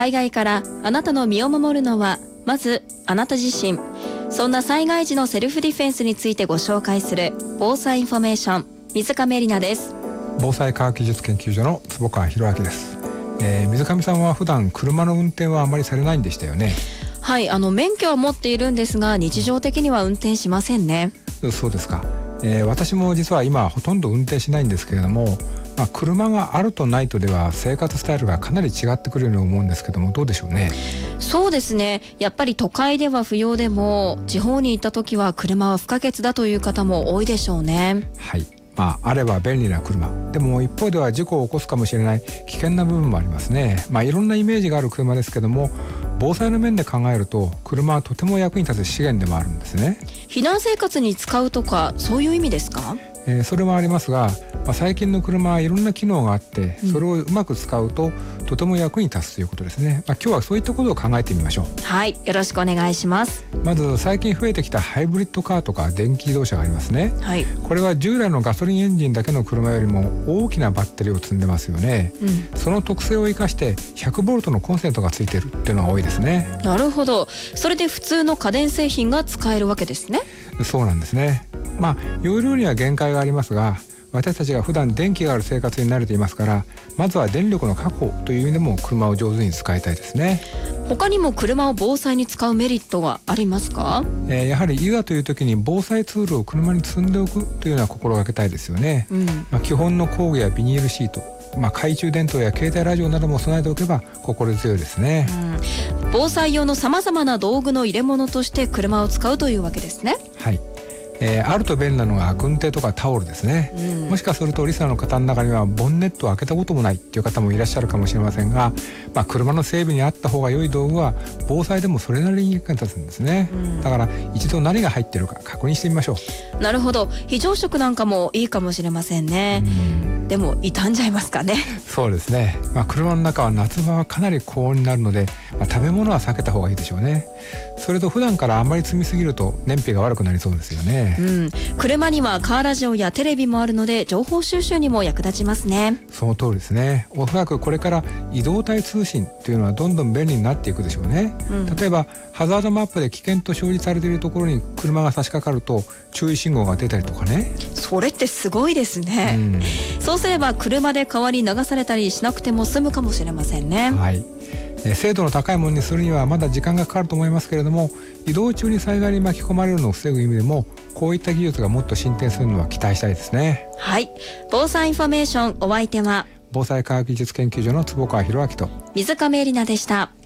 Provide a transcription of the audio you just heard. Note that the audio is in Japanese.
災害からあなたの身を守るのはまずあなた自身。そんな災害時のセルフディフェンスについてご紹介する防災インフォメーション、水上里奈です。 防災科学技術研究所の坪川博明です。水上さんは普段車の運転はあまりされないんでしたよね。 はい、免許は持っているんですが日常的には運転しませんね。 そうですか。私も実は今ほとんど運転しないんですけれども、車があるとないとでは生活スタイルがかなり違ってくるように思うんですけども、どうでしょうね。 そうですね、やっぱり都会では不要でも地方に行った時は車は不可欠だという方も多いでしょうね。 はい、あれば便利な車でも一方では事故を起こすかもしれない危険な部分もありますね。いろんなイメージがある車ですけども、防災の面で考えると車はとても役に立つ資源でもあるんですね。 避難生活に使うとかそういう意味ですか？ それはありますが、最近の車はいろんな機能があってそれをうまく使うととても役に立つということですね。今日はそういったことを考えてみましょう。 はい、よろしくお願いします。 まず最近増えてきたハイブリッドカーとか電気自動車がありますね。 はい、 これは従来のガソリンエンジンだけの車よりも大きなバッテリーを積んでますよね。その特性を生かして100ボルトのコンセントがついているっていうのが多いですね。 なるほど。それで普通の家電製品が使えるわけですね。 そうなんですね。容量には限界がありますが、私たちが普段電気がある生活に慣れていますから、まずは電力の確保という意味でも車を上手に使いたいですね。 他にも車を防災に使うメリットはありますか？ やはりいざという時に防災ツールを車に積んでおくというのは心がけたいですよね。基本の工具やビニールシート、懐中電灯や携帯ラジオなども備えておけば心強いですね。 防災用のさまざまな道具の入れ物として車を使うというわけですね。 はい、あると便利なのが軍手とかタオルですね。もしかするとリスナーの方の中にはボンネットを開けたこともないという方もいらっしゃるかもしれませんが、車の整備にあった方が良い道具は防災でもそれなりに役に立つんですね。だから一度何が入っているか確認してみましょう。 なるほど、非常食なんかもいいかもしれませんね。でも傷んじゃいますかね。 そうですね。車の中は夏場はかなり高温になるので、食べ物は避けた方がいいでしょうね。それと普段からあまり積みすぎると燃費が悪くなりそうですよね。 車にはカーラジオやテレビもあるので情報収集にも役立ちますね。 その通りですね。おそらくこれから移動体通信というのはどんどん便利になっていくでしょうね。例えばハザードマップで危険と表示されているところに車が差し掛かると注意信号が出たりとかね。 それってすごいですね。そうすれば車で川に流されたりしなくても済むかもしれませんね。 はい、精度の高いものにするにはまだ時間がかかると思いますけれども、移動中に災害に巻き込まれるのを防ぐ意味でもこういった技術がもっと進展するのは期待したいですね。 はい、防災インフォメーション、お相手は防災科学技術研究所の坪川博明と水上里奈でした。